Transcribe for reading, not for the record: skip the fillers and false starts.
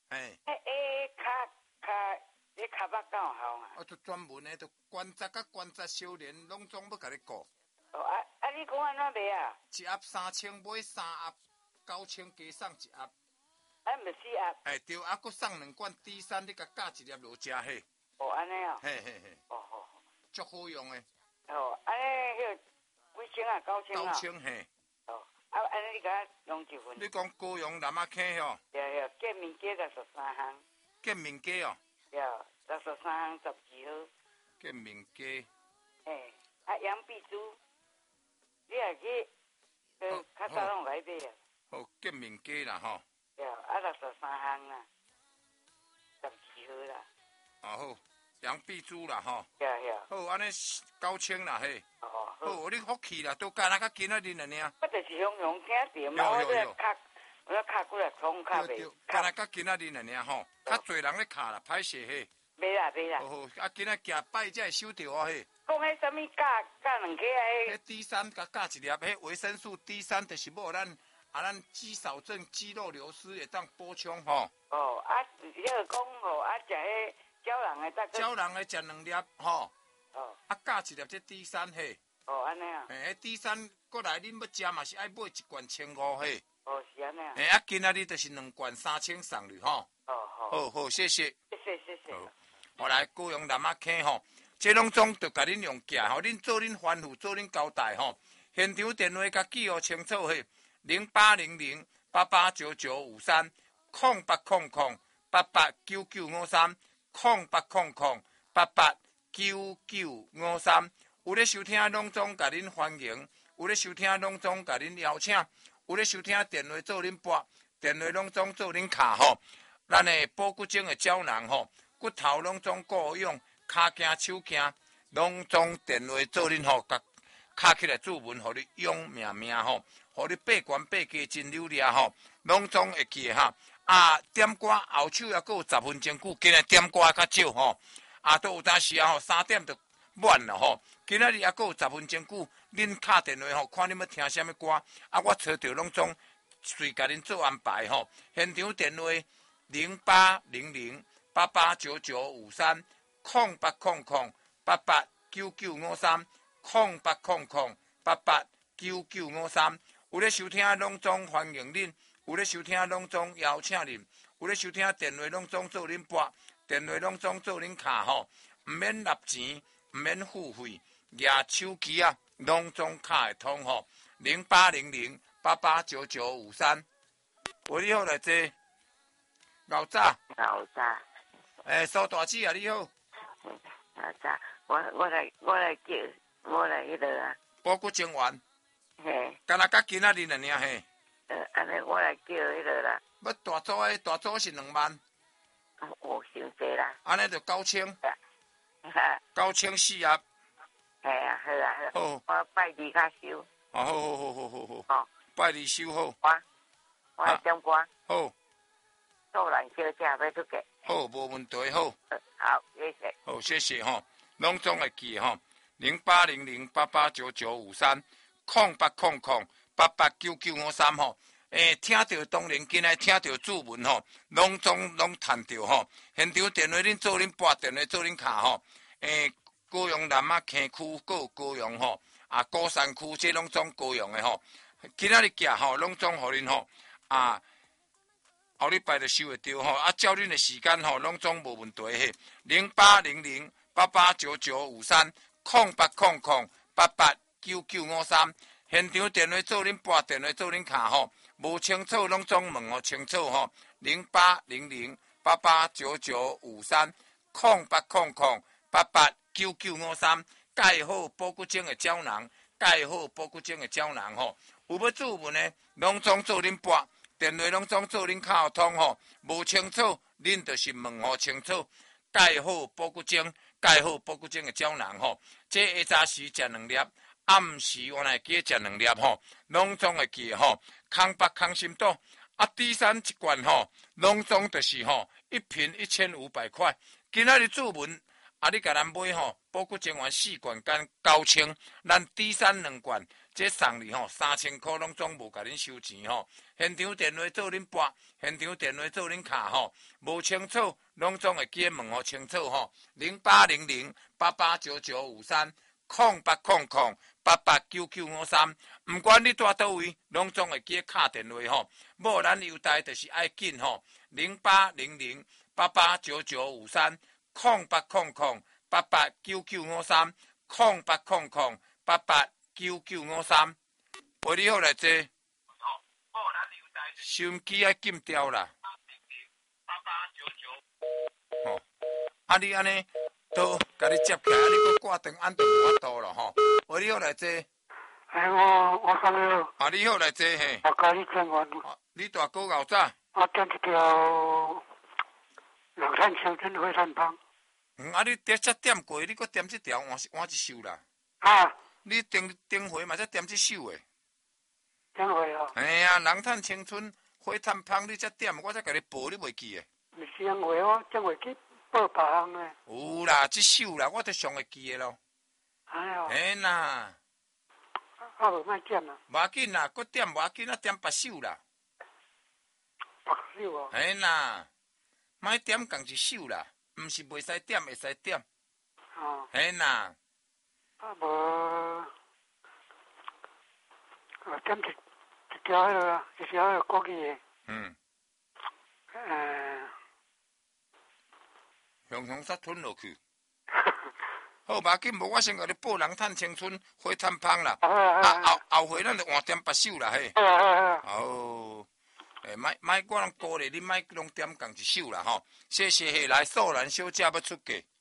哎， 你脚巴敢有效啊？ 我都专门的，都关节甲关节相连，拢总要甲你顾。 你讲安怎卖啊？ 一盒3000，买3盒9000，加送一盒。 毋是4盒。 哎，对，佫送2罐D3，你甲加一粒落食嘿。 安尼哦。 嘿嘿嘿。 好。 足好用的。 安尼迄几千啊？9000啊 ？9000嘿。 安尼你甲我用一份。 你讲高雄南仔坑吼？ 见面街63巷。 见面街哦。 63巷12号。 见面街。 杨碧珠，你也去，较早拢来买啊。 好，见面街啦吼。 63巷啦，12号啦。 好，杨碧珠啦吼。 好， 安尼9000啦嘿。好，你福气啦，都干那甲今仔日了呢。 我就是雄雄听着嘛，我脚骨来痛脚袂。 干那甲今仔日了呢吼，较侪人咧卡啦，歹势嘿。 袂啦。 好，今仔行拜才会收到哦嘿。 讲迄什么加两颗啊？ 迄 D3甲加一粒，迄维生素 D3就是要咱肌少症、肌肉流失会当补充吼。 你就讲吼，食迄鸟人的大概。 鸟人的食2粒吼。加一粒这 D3嘿。 安尼啊。 迄 D3过来，恁要食嘛是爱买1罐1500嘿。 是安尼啊。 今仔日就是2罐3000送你吼。好，谢谢。 谢谢。 我来高雄南仔坑吼，这拢总着甲恁用寄吼，恁做恁吩咐，做恁交代吼。现场电话甲记号清楚嘿，0800889953 0800889953 0800889953。有咧收听拢总甲恁欢迎，有咧收听拢总甲恁邀请，有咧收听电话做恁拨，电话拢总做恁卡吼。咱的保骨精的胶囊吼。骨头拢总够用，骹行手行，拢总电话做恁吼，甲卡起来注文，互你用命吼，互你八关八加真溜咧吼，拢总会记哈。点歌后手也够10分钟久，今日点歌较少吼，都有当时吼3点就满了吼。今仔日也够10分钟久，恁敲电话吼，看恁要听什么歌，我找着拢总随甲恁做安排吼。现场电话0800889953 0800889953 0800889953。有咧收听拢总欢迎恁，有咧收听拢总邀请恁，有咧收听电话拢总做恁拨，电话拢总做恁卡吼，唔免纳钱，唔免付费，举手机啊，拢总卡会通吼。0800889953。喂，你好，来坐。老早。苏大姐啊，你好。 老早，我来迄个啊。 保骨精丸。 嘿。 敢若甲今仔日了呢嘿。 安尼我来叫迄个啦。 要大组是2万。 伤济啦。 安尼就9000。9000盒。 嘿啊，好啊。 好。 我拜二甲收。 好。拜二收好。 我来点歌。 好。 做人小姐要出价。 好，无问题，好。 好，谢谢。 好，谢谢吼，拢总会记吼，0800889953 0800889953吼。听到当然今仔听到注文吼，拢总拢趁着吼。现场电话恁做恁拨，电话做恁卡吼。高雄南仔坑区，各有高雄吼，高山区这拢总高雄的吼。今仔日寄吼，拢总互恁吼。后礼拜就收会到吼，照恁的时间吼，拢总无问题嘿。0800889953 0800889953。现场电话做恁拨，电话做恁卡吼，无清楚拢总问吼清楚吼。0800889953 0800889953。盖好保骨精的胶囊，盖好保骨精的胶囊吼。有要注文的，拢总做恁拨。电话拢总做恁卡通吼，无清楚，恁就是问吼清楚。盖好保骨精，盖好保骨精的胶囊吼。这下早时食2粒，暗时我来记食2粒吼，拢总会记吼。康北康心岛D3一罐吼，拢总就是吼1瓶1500块。今仔日注文你甲咱买吼保骨精丸4罐干9000，咱D3 2罐这送你吼3000块拢总无甲恁收钱吼，现场电话做恁拨，现场电话做恁卡吼，无清楚拢总会记问吼清楚吼，0800889953 0800889953，毋管你住倒位，拢总会记敲电话吼。无咱优待就是爱紧吼，0800889953 0800889953 0800889953，为你好来坐。收音机爱禁掉啦。吼，啊你安尼都甲你接起来，你搁挂电按就无法度了吼。为你好来坐。 我讲了。 啊，你好来坐嘿。 我教你讲完。 你大哥后早。 我点一条两山乡村火炭帮。 啊，你点这点过，你搁点这条换一首啦。 啊。你顶回嘛才点这首诶。 顶回哦。 哎呀，人趁青春，火炭芳，你才点，我才甲你报，你袂记诶。 毋是顶回哦，顶回去报别项诶。 有啦，这首啦，我都上会记诶咯。 哎哟。 嘿啦。 啊，无卖点啦。 无要紧啦，搁点无要紧，啊点别首啦。 别首哦。 嘿啦，莫点共一首啦，毋是袂使点，会使点。 哦。 嘿啦。 啊无，点一条迄个，一条迄个国语诶。 向煞吞落去。好，无要紧，无我先甲你报人趁青春，火炭芳啦。后回咱就换点别首啦，嘿。哦。莫我拢鼓励你，莫拢点共一首啦，吼。谢谢，来素兰小姐要出嫁。